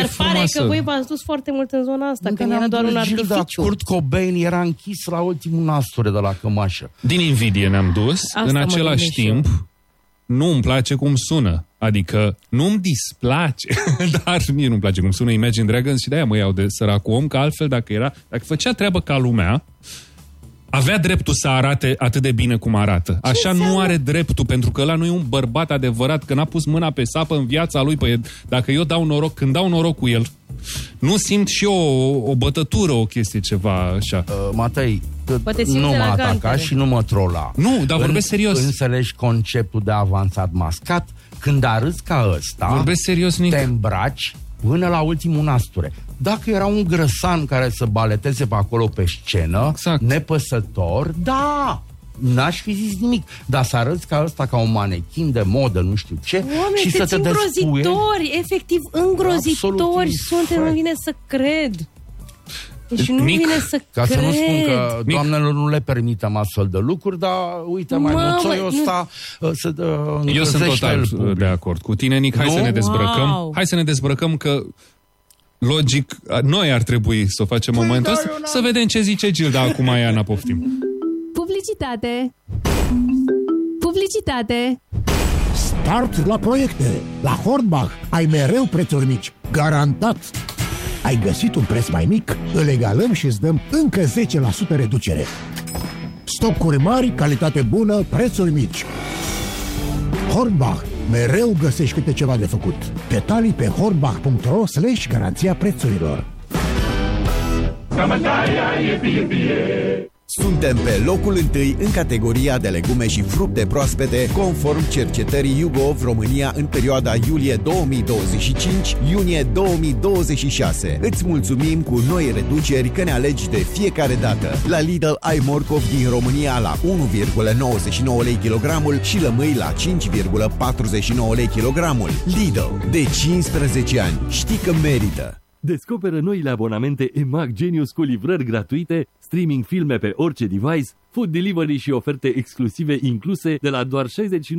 pare că voi v-ați dus foarte mult în zona asta, că era doar un artificiu. Kurt Cobain era închis la ultimul nasture de la cămașă. Din invidie ne-am dus. În același timp, nu îmi place cum sună. Adică nu-mi displace, dar mie nu-mi place cum sună Imagine Dragons și de-aia mă iau de săracul om, că altfel dacă făcea treabă ca lumea, avea dreptul să arate atât de bine cum arată. Așa nu are dreptul, pentru că ăla nu e un bărbat adevărat, că n-a pus mâna pe sapă în viața lui. Păi dacă eu dau noroc, când dau noroc cu el, nu simt și eu o bătătură, o chestie, ceva așa. Matei, nu mă ataca și nu mă trola. Nu, dar vorbesc serios. Înțelegi conceptul de avansat mascat? Când arăți ca ăsta, vorbesc serios, Nic, te îmbraci până la ultimul nasture. Dacă era un grăsan care să baleteze pe acolo pe scenă, exact, nepăsător, da, n-aș fi zis nimic. Dar să arăți ca ăsta, ca un manechin de modă, nu știu ce, oameni, și să te îngrozitori, efectiv îngrozitori suntem, nu vine să cred. Deci nu vine să ca cred. Să nu spun că doamnelor nu le permitem astfel de lucruri, dar uite, mai mulțoi ăsta să eu sunt total de acord cu tine, Nic. Hai să ne dezbrăcăm. Wow. Hai să ne dezbrăcăm, că logic noi ar trebui să o facem momentul ăsta. Să vedem ce zice Gilda acum, Iana, poftim. Publicitate. Publicitate. Start la proiecte. La Hornbach ai mereu prețuri mici. Garantat. Ai găsit un preț mai mic? Îl egalăm și îți dăm încă 10% reducere. Stocuri mari, calitate bună, prețuri mici. Hornbach. Mereu găsești câte ceva de făcut. Detalii pe hornbach.ro/garanția prețurilor. Suntem pe locul întâi în categoria de legume și fructe proaspete, conform cercetării YouGov România în perioada iulie 2025-iunie 2026. Îți mulțumim cu noi reduceri că ne alegi de fiecare dată. La Lidl ai morcov din România la 1,99 lei kilogramul și lămâi la 5,49 lei kilogramul. Lidl, de 15 ani, știi că merită! Descoperă noile abonamente EMAG Genius cu livrări gratuite, streaming filme pe orice device, food delivery și oferte exclusive incluse de la doar 69,99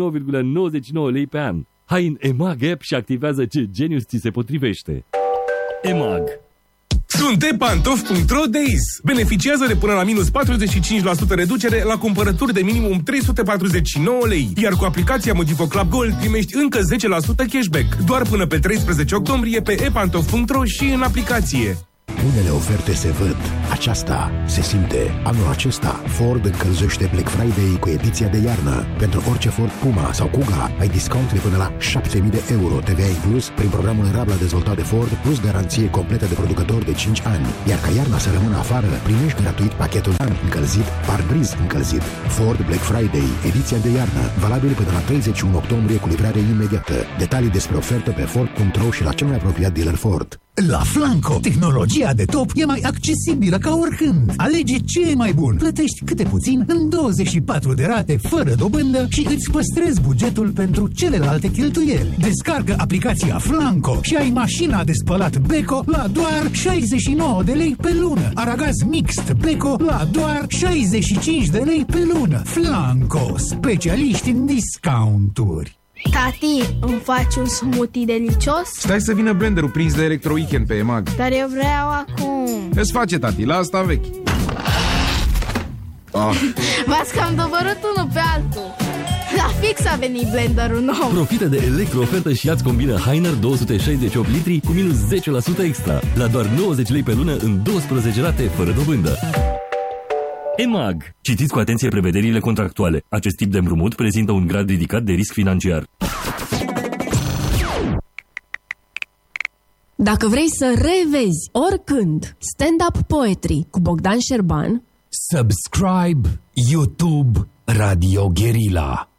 lei pe an. Hai în EMAG app și activează ce Genius ți se potrivește. EMAG. Sunt epantof.ro Days. Beneficiază de până la minus 45% reducere la cumpărături de minimum 349 lei. Iar cu aplicația Mojivo Club Gold primești încă 10% cashback. Doar până pe 13 octombrie pe epantof.ro și în aplicație. Unele oferte se văd, aceasta se simte. Anul acesta, Ford încălzește Black Friday cu ediția de iarnă. Pentru orice Ford Puma sau Kuga, ai discount de până la 7.000 de euro, TVA inclus, prin programul Rabla dezvoltat de Ford, plus garanție completă de producător de 5 ani. Iar ca iarna să rămână afară, primești gratuit pachetul an încălzit, parbriz încălzit. Ford Black Friday, ediția de iarnă, valabil până la 31 octombrie cu livrare imediată. Detalii despre ofertă pe Ford.ro și la cel mai apropiat dealer Ford. La Flanco, tehnologia de top e mai accesibilă ca oricând. Alege ce e mai bun. Plătești câte puțin în 24 de rate fără dobândă și îți păstrezi bugetul pentru celelalte cheltuieli. Descarcă aplicația Flanco și ai mașina de spălat Beko la doar 69 de lei pe lună. Aragaz mixt Beko la doar 65 de lei pe lună. Flanco, specialiști în discounturi. Tati, îmi faci un smoothie delicios? Stai să vină blenderul prins de Electro Weekend pe EMAG. Dar eu vreau acum. Îți face, tati, la asta vechi. V-ați cam dobărât unul pe altul. La fix a venit blenderul nou. Profită de electro-ofertă și ia-ți combina Heiner 268 litri cu minus 10% extra. La doar 90 lei pe lună în 12 rate fără dobândă. EMAG. Citiți cu atenție prevederile contractuale. Acest tip de împrumut prezintă un grad ridicat de risc financiar. Dacă vrei să revezi oricând stand-up poetry cu Bogdan Șerban, subscribe YouTube Radio Guerilla.